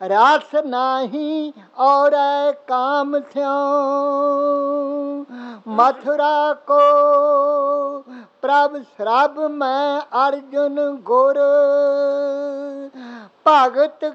रास नाही और काम स्यों। मथुरा को प्रभ श्रभ मैं अर्जुन गुर, भगत